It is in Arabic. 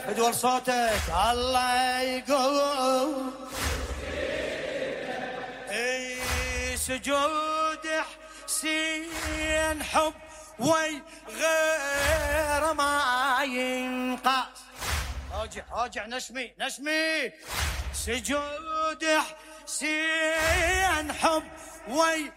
دول صوتك الله يقول. سجود حسين حب وي غير ما ينقاس. راجع نشمي سجود حسين حب وي